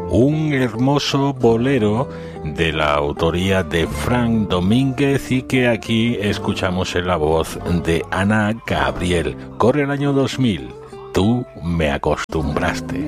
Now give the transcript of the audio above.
un hermoso bolero de la autoría de Frank Domínguez y que aquí escuchamos en la voz de Ana Gabriel. Corre el año 2000, tú me acostumbraste.